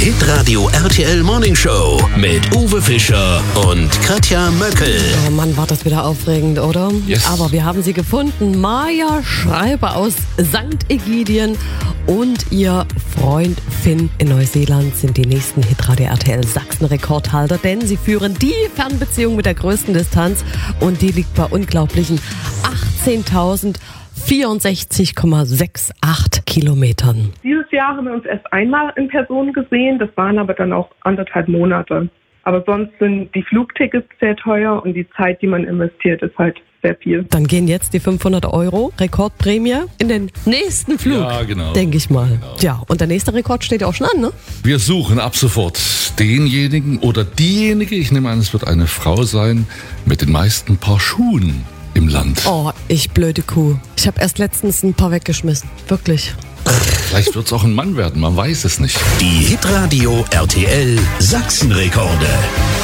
Hitradio RTL Morning Show mit Uwe Fischer und Katja Möckel. Oh Mann, war das wieder aufregend, oder? Yes. Aber wir haben sie gefunden. Maja Schreiber aus St. Ägidien und ihr Freund Finn in Neuseeland sind die nächsten Hitradio RTL Sachsen-Rekordhalter, denn sie führen die Fernbeziehung mit der größten Distanz und die liegt bei unglaublichen 18.064,68 Kilometern. Dieses Jahr haben wir uns erst einmal in Person gesehen, das waren aber dann auch 1,5 Monate. Aber sonst sind die Flugtickets sehr teuer und die Zeit, die man investiert, ist halt sehr viel. Dann gehen jetzt die 500 € Rekordprämie in den nächsten Flug, Ja, genau. denke ich mal. Genau. Ja, und der nächste Rekord steht ja auch schon an, ne? Wir suchen ab sofort denjenigen oder diejenige, ich nehme an, es wird eine Frau sein, mit den meisten Paar Schuhen im Land. Oh, ich blöde Kuh. Ich habe erst letztens ein paar weggeschmissen. Wirklich. Vielleicht wird es auch ein Mann werden, man weiß es nicht. Die Hitradio RTL Sachsen-Rekorde.